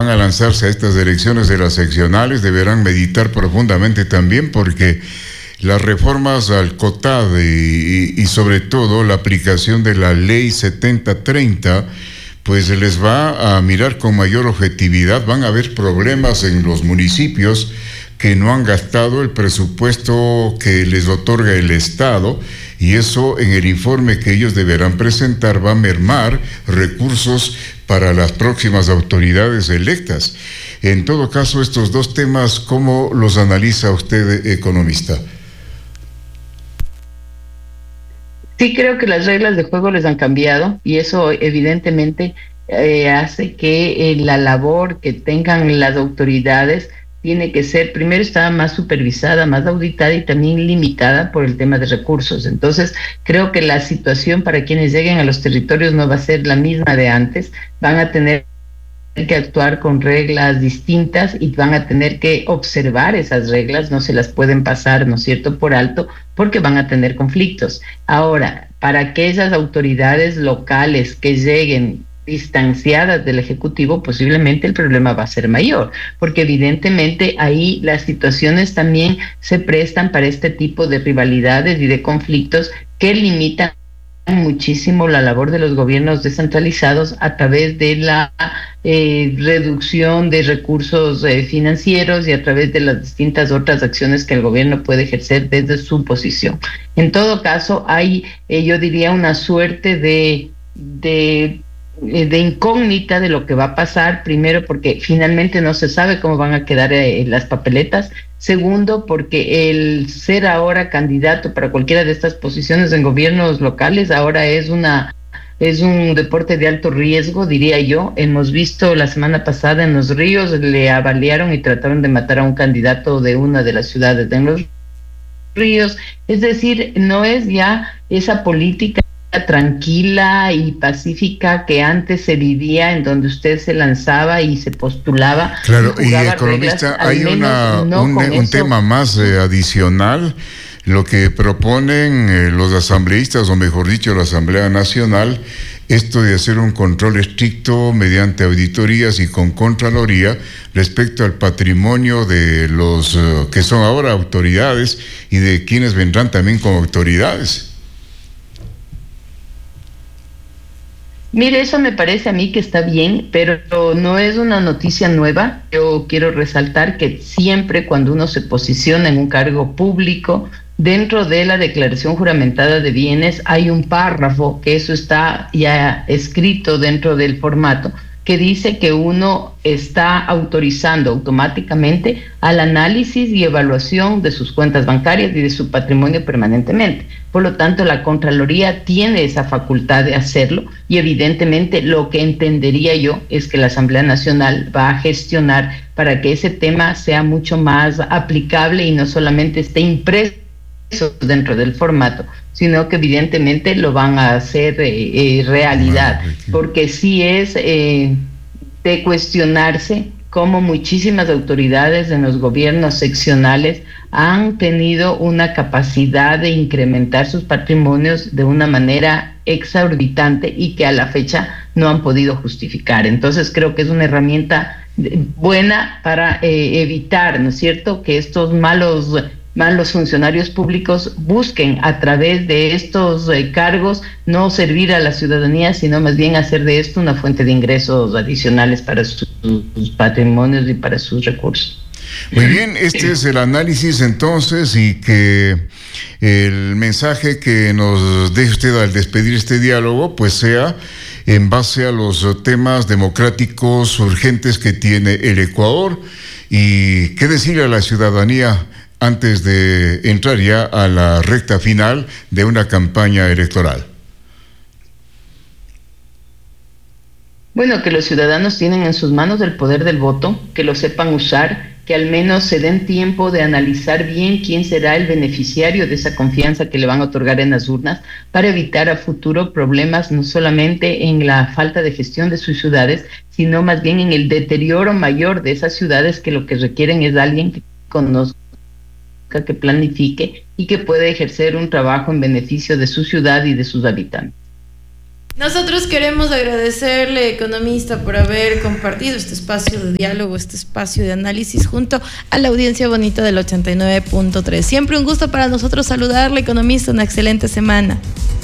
van a lanzarse a estas elecciones de las seccionales deberán meditar profundamente también, porque las reformas al COTAD y sobre todo la aplicación de la ley 7030, pues les va a mirar con mayor objetividad. Van a haber problemas en los municipios que no han gastado el presupuesto que les otorga el Estado, y eso en el informe que ellos deberán presentar va a mermar recursos para las próximas autoridades electas. En todo caso, estos dos temas, ¿cómo los analiza usted, economista? Sí, creo que las reglas de juego les han cambiado y eso evidentemente hace que la labor que tengan las autoridades tiene que ser, primero está más supervisada, más auditada y también limitada por el tema de recursos. Entonces, creo que la situación para quienes lleguen a los territorios no va a ser la misma de antes, van a tener que actuar con reglas distintas y van a tener que observar esas reglas, no se las pueden pasar, ¿no es cierto?, por alto, porque van a tener conflictos. Ahora, para aquellas autoridades locales que lleguen distanciadas del Ejecutivo, posiblemente el problema va a ser mayor, porque evidentemente ahí las situaciones también se prestan para este tipo de rivalidades y de conflictos que limitan muchísimo la labor de los gobiernos descentralizados a través de la reducción de recursos financieros y a través de las distintas otras acciones que el gobierno puede ejercer desde su posición. En todo caso, hay, yo diría, una suerte de incógnita de lo que va a pasar, primero porque finalmente no se sabe cómo van a quedar las papeletas, segundo porque el ser ahora candidato para cualquiera de estas posiciones en gobiernos locales ahora es un deporte de alto riesgo, diría yo. Hemos visto la semana pasada en Los Ríos, le avaliaron y trataron de matar a un candidato de una de las ciudades de Los Ríos, es decir, no es ya esa política tranquila y pacífica que antes se vivía, en donde usted se lanzaba y se postulaba. Claro, y economista, hay un tema más adicional, lo que proponen los asambleístas, o mejor dicho, la Asamblea Nacional, esto de hacer un control estricto mediante auditorías y con Contraloría respecto al patrimonio de los que son ahora autoridades y de quienes vendrán también como autoridades. Mire, eso me parece a mí que está bien, pero no es una noticia nueva. Yo quiero resaltar que siempre cuando uno se posiciona en un cargo público, dentro de la declaración juramentada de bienes hay un párrafo, que eso está ya escrito dentro del formato, que dice que uno está autorizando automáticamente al análisis y evaluación de sus cuentas bancarias y de su patrimonio permanentemente. Por lo tanto, la Contraloría tiene esa facultad de hacerlo y evidentemente lo que entendería yo es que la Asamblea Nacional va a gestionar para que ese tema sea mucho más aplicable y no solamente esté impreso dentro del formato, sino que evidentemente lo van a hacer realidad, porque sí es de cuestionarse cómo muchísimas autoridades en los gobiernos seccionales han tenido una capacidad de incrementar sus patrimonios de una manera exorbitante y que a la fecha no han podido justificar. Entonces creo que es una herramienta buena para evitar, ¿no es cierto?, que estos malos funcionarios públicos busquen a través de estos cargos no servir a la ciudadanía, sino más bien hacer de esto una fuente de ingresos adicionales para sus patrimonios y para sus recursos. Muy bien, este es el análisis entonces, y que el mensaje que nos deje usted al despedir este diálogo pues sea en base a los temas democráticos urgentes que tiene el Ecuador. Y qué decirle a la ciudadanía antes de entrar ya a la recta final de una campaña electoral. Bueno, que los ciudadanos tienen en sus manos el poder del voto, que lo sepan usar, que al menos se den tiempo de analizar bien quién será el beneficiario de esa confianza que le van a otorgar en las urnas, para evitar a futuro problemas no solamente en la falta de gestión de sus ciudades, sino más bien en el deterioro mayor de esas ciudades, que lo que requieren es alguien que conozca, que planifique y que pueda ejercer un trabajo en beneficio de su ciudad y de sus habitantes. Nosotros queremos agradecerle, economista, por haber compartido este espacio de diálogo, este espacio de análisis junto a la audiencia bonita del 89.3. Siempre un gusto para nosotros saludarle, economista, una excelente semana.